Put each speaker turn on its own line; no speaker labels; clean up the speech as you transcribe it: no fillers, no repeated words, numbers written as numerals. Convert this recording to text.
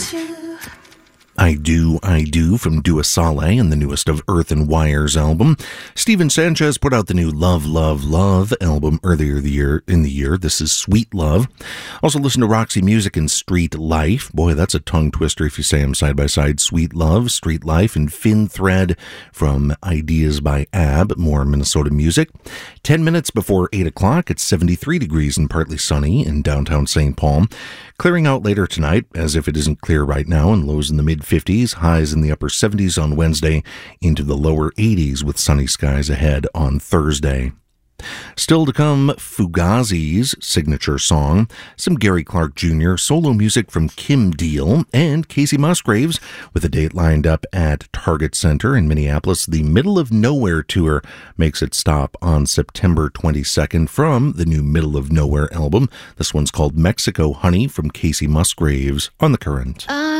I Do from Dua Saleh and the newest of Earth and Wire's album. Steven Sanchez put out the new Love, Love, Love album earlier in the year. This is Sweet Love. Also listen to Roxy Music and Street Life. Boy, that's a tongue twister if you say them side by side. Sweet Love, Street Life, and Fin Thread from Ideas by Ab. More Minnesota music. 10 minutes before 8 o'clock, it's 73 degrees and partly sunny in downtown St. Paul. Clearing out later tonight, as if it isn't clear right now, and lows in the mid-50s, highs in the upper 70s on Wednesday, into the lower 80s with sunny skies ahead on Thursday. Still to come, Fugazi's signature song, some Gary Clark Jr. solo music from Kim Deal, and Casey Musgraves with a date lined up at Target Center in Minneapolis. The Middle of Nowhere tour makes its stop on September 22nd from the new Middle of Nowhere album. This one's called Mexico Honey from Casey Musgraves on The Current.